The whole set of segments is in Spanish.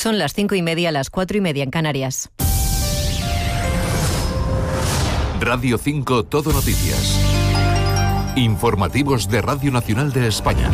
Son las 5:30, las 4:30 en Canarias. Radio 5 Todo Noticias. Informativos de Radio Nacional de España.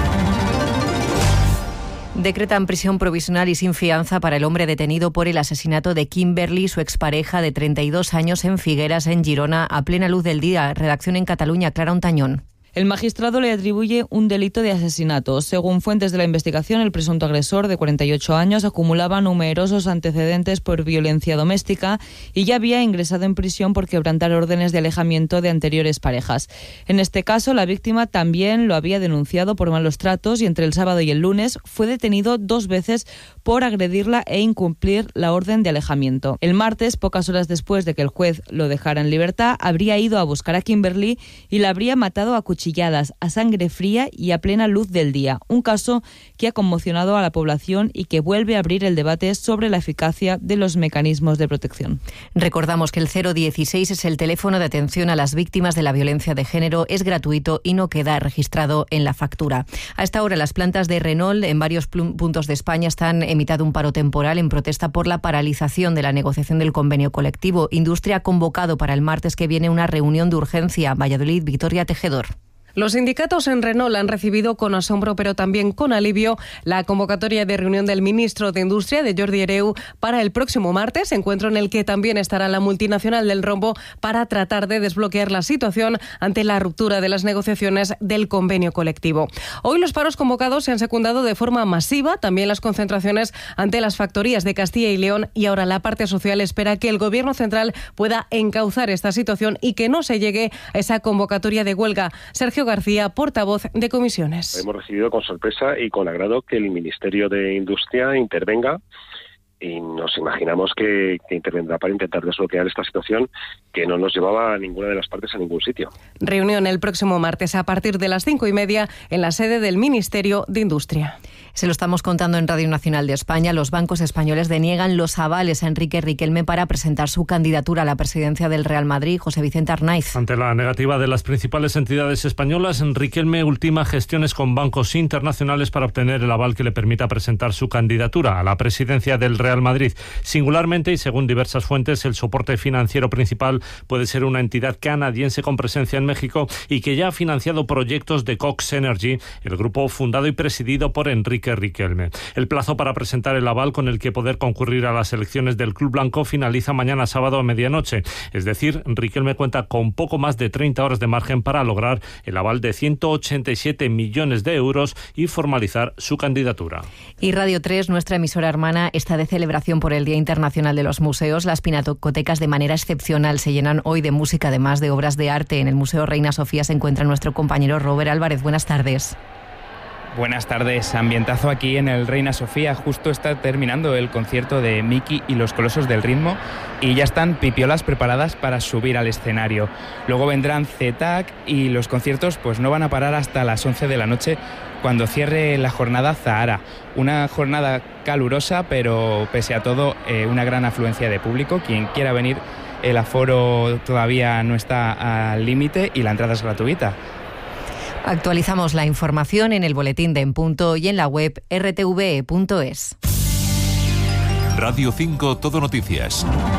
Decretan prisión provisional y sin fianza para el hombre detenido por el asesinato de Kimberly, su expareja de 32 años en Figueras, en Girona, a plena luz del día. Redacción en Cataluña, Clara Ontañón. El magistrado le atribuye un delito de asesinato. Según fuentes de la investigación, el presunto agresor, de 48 años, acumulaba numerosos antecedentes por violencia doméstica y ya había ingresado en prisión por quebrantar órdenes de alejamiento de anteriores parejas. En este caso, la víctima también lo había denunciado por malos tratos y entre el sábado y el lunes fue detenido 2 veces por agredirla e incumplir la orden de alejamiento. El martes, pocas horas después de que el juez lo dejara en libertad, habría ido a buscar a Kimberly y la habría matado a cuchilladas, a sangre fría y a plena luz del día. Un caso que ha conmocionado a la población y que vuelve a abrir el debate sobre la eficacia de los mecanismos de protección. Recordamos que el 016 es el teléfono de atención a las víctimas de la violencia de género, es gratuito y no queda registrado en la factura. A esta hora, las plantas de Renault en varios puntos de España están en mitad de un paro temporal en protesta por la paralización de la negociación del convenio colectivo. Industria ha convocado para el martes que viene una reunión de urgencia. Valladolid, Victoria Tejedor. Los sindicatos en Renault han recibido con asombro, pero también con alivio, la convocatoria de reunión del ministro de Industria, de Jordi Hereu, para el próximo martes, encuentro en el que también estará la multinacional del rombo para tratar de desbloquear la situación ante la ruptura de las negociaciones del convenio colectivo. Hoy los paros convocados se han secundado de forma masiva, también las concentraciones ante las factorías de Castilla y León, y ahora la parte social espera que el Gobierno central pueda encauzar esta situación y que no se llegue a esa convocatoria de huelga. Sergio García, portavoz de comisiones. Hemos recibido con sorpresa y con agrado que el Ministerio de Industria intervenga y nos imaginamos que intervendrá para intentar desbloquear esta situación que no nos llevaba a ninguna de las partes a ningún sitio. Reunión el próximo martes a partir de las 5:30 en la sede del Ministerio de Industria. Se lo estamos contando en Radio Nacional de España. Los bancos españoles deniegan los avales a Enrique Riquelme para presentar su candidatura a la presidencia del Real Madrid. José Vicente Arnaiz. Ante la negativa de las principales entidades españolas, Riquelme ultima gestiones con bancos internacionales para obtener el aval que le permita presentar su candidatura a la presidencia del Real Madrid. Singularmente, y según diversas fuentes, el soporte financiero principal puede ser una entidad canadiense con presencia en México y que ya ha financiado proyectos de Cox Energy, el grupo fundado y presidido por Enrique Riquelme. El plazo para presentar el aval con el que poder concurrir a las elecciones del Club Blanco finaliza mañana sábado a medianoche. Es decir, Riquelme cuenta con poco más de 30 horas de margen para lograr el aval de 187 millones de euros y formalizar su candidatura. Y Radio 3, nuestra emisora hermana, está de celebración por el Día Internacional de los Museos. Las pinacotecas de manera excepcional se llenan hoy de música, además de obras de arte. En el Museo Reina Sofía se encuentra nuestro compañero Robert Álvarez. Buenas tardes. Buenas tardes, ambientazo aquí en el Reina Sofía. Justo está terminando el concierto de Miki y los Colosos del Ritmo y ya están pipiolas preparadas para subir al escenario. Luego vendrán CETAC y los conciertos pues no van a parar hasta las 11 de la noche cuando cierre la jornada Zahara. Una jornada calurosa, pero pese a todo una gran afluencia de público. Quien quiera venir, el aforo todavía no está al límite y la entrada es gratuita. Actualizamos la información en el boletín de En Punto y en la web rtve.es. Radio 5 Todo Noticias.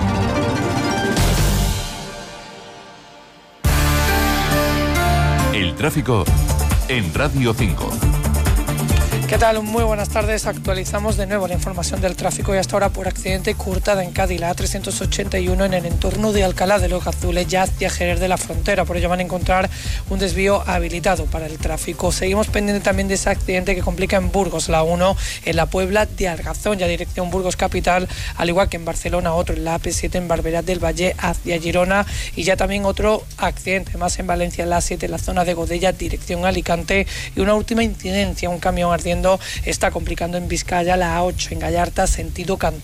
El tráfico en Radio 5. ¿Qué tal? Muy buenas tardes. Actualizamos de nuevo la información del tráfico y hasta ahora por accidente cortada en Cádiz, la A381 en el entorno de Alcalá de los Gazules, ya hacia Jerez de la Frontera. Por ello van a encontrar un desvío habilitado para el tráfico. Seguimos pendiente también de ese accidente que complica en Burgos, la 1 en la Puebla de Argazón, ya dirección Burgos capital, al igual que en Barcelona, otro en la AP7 en Barberá del Valle hacia Girona, y ya también otro accidente más en Valencia, en la A7 en la zona de Godella, dirección Alicante, y una última incidencia, un camión ardiendo está complicando en Vizcaya, la A8 en Gallarta, sentido Cantón.